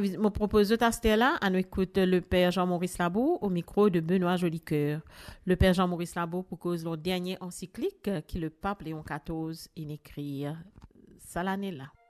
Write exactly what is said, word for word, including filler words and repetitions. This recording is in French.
me propose de taster là, on écoute le père Jean-Maurice Labour au micro de Benoît Jolicoeur. Le père Jean-Maurice Labour propose le dernier encyclique qui le pape Léon quatorze in écrit. Ça l'année là.